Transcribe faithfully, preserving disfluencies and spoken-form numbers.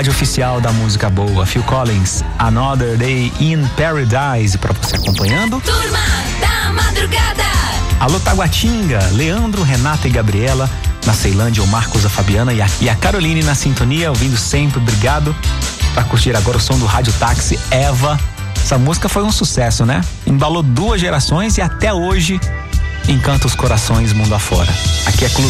Oficial da música boa, Phil Collins, Another Day in Paradise, pra você acompanhando. Turma da Madrugada. Alô Taguatinga, Leandro, Renata e Gabriela, na Ceilândia, o Marcos, a Fabiana e a, e a Caroline na sintonia, ouvindo sempre, obrigado. Pra curtir agora o som do Rádio Táxi, Eva. Essa música foi um sucesso, né? Embalou duas gerações e até hoje encanta os corações mundo afora. Aqui é Clube